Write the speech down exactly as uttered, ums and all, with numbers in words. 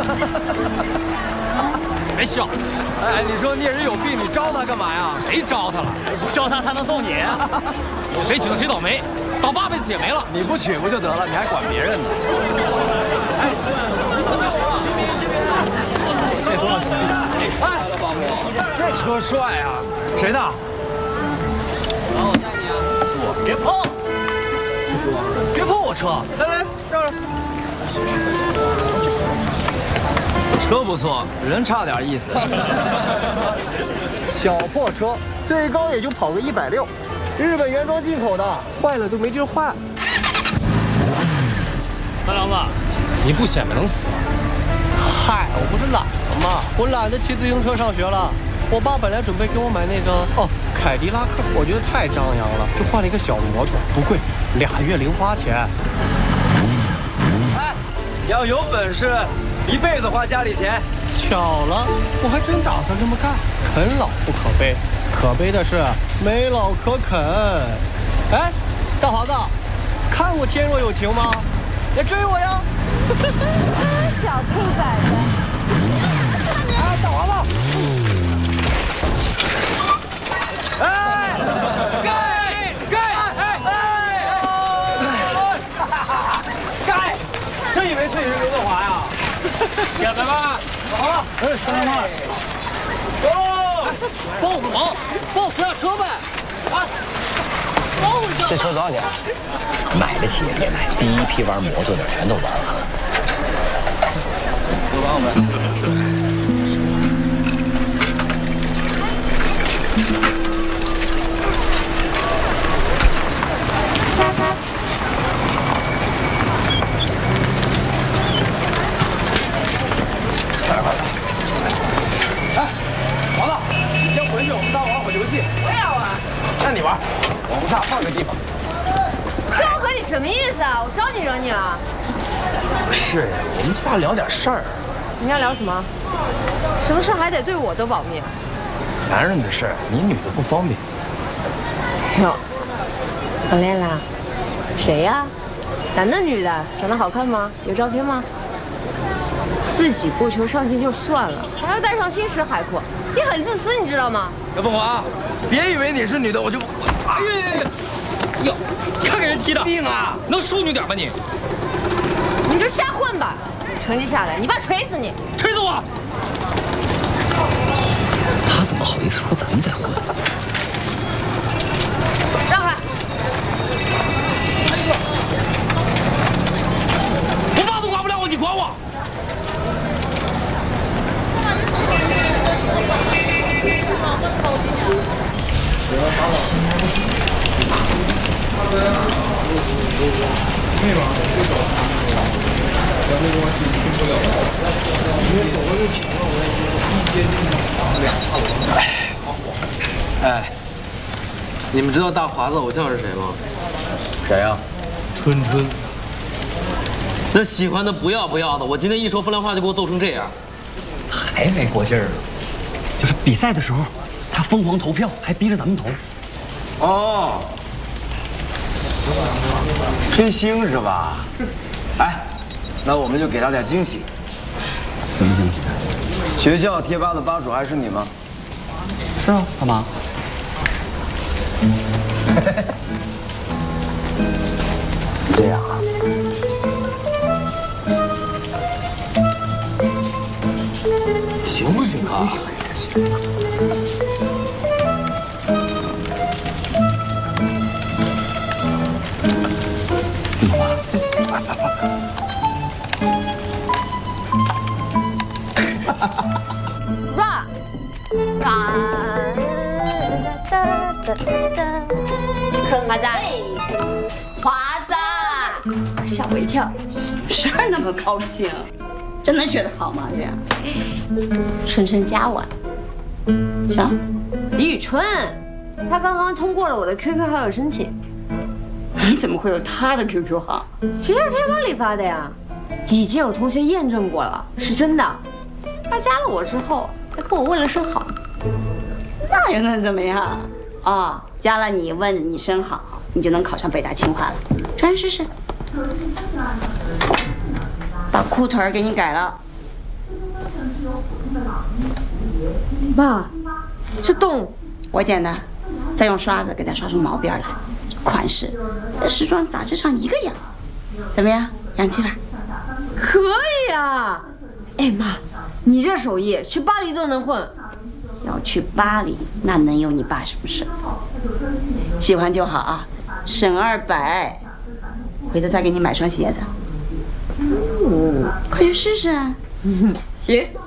别笑！ 哎，你说聂人有病，你招他干嘛呀？ 谁招他了？不招他，他能揍你？谁娶了谁倒霉，倒八辈子姐没了。 你不娶不就得了？你还管别人呢？哎，这多少兄弟？哎，宝木，这车帅啊！谁的？ 来，我带你啊！ 我别碰！ 别碰我车！来来，让让。车不错，人差点意思。 小破车，最高也就跑个一百六，日本原装进口的，坏了都没地儿换。 三郎子，你不显摆能死吗？ 嗨，我不是懒了吗？我懒得骑自行车上学了。我爸本来准备给我买那个哦凯迪拉克，我觉得太张扬了，就换了一个小摩托，不贵，俩月零花钱。 哎，要有本事，一辈子花家里钱。 巧了，我还真打算这么干。啃老不可悲，可悲的是没老可啃。哎，大华子，看我天若有情吗？来追我呀！ 小兔崽子！ 哎，大华子！ 哎，盖盖哎哎！盖，真以为自己是刘德华呀？ 下来吧！ 好了，哎，三十万。哦， 报个忙，报扶下车呗！啊，报一下。 这车多少钱？买得起也别买，第一批玩摩托的全都玩了。 五万呗。那你玩，我们仨换个地方。 这我和你什么意思啊？我招你惹你了？ 不是呀，我们仨聊点事儿。 你们要聊什么？什么事还得对我都保密？ 男人的事儿，你女的不方便。 哟，网恋啦？谁呀？男的女的？长得好看吗？有照片吗？自己不求上进就算了，还要带上新识海阔，你很自私，你知道吗？ 小凤凰，别以为你是女的我就不…… 哎呀呀！哟，你看给人踢的， 病啊！ 能淑女点吧你？ 你就瞎混吧，成绩下来，你爸锤死你！ 锤死我！ 他怎么好意思说咱们在混？ 让开！ 我爸都管不了我，你管我？ 哎，你们知道大华子偶像是谁吗？ 谁呀？ 春春。那喜欢的不要不要的，我今天一说风凉话就给我揍成这样， 还没过劲儿呢。就是比赛的时候，他疯狂投票，还逼着咱们投。 哦，追星是吧？哎，那我们就给他点惊喜。 什么惊喜？ 学校贴吧的吧主还是你吗？ 是啊，干嘛？这样啊？ 行不行啊？ 行。 怎么办？ Rock， 哒哒哒，华子，华子，吓我一跳。 什么事儿那么高兴？真的学得好吗？这样， 春春加我， 啥？ 李宇春，她刚刚通过了我的 Q Q 好友申请。 你怎么会有他的 Q Q 号？ 学校贴吧里发的呀，已经有同学验证过了，是真的。他加了我之后，还跟我问了声好。 那又能怎么样？哦，加了你，问你声好，你就能考上北大清华了。穿试试。把裤腿儿给你改了， 妈，这洞我剪的，再用刷子给它刷出毛边来，款式在时装杂志上一个样，怎么样？洋气吧？ 可以啊！哎妈，你这手艺去巴黎都能混。 要去巴黎，那能有你爸什么事？喜欢就好啊，省二百，回头再给你买双鞋子。哦，快去试试啊！ 行。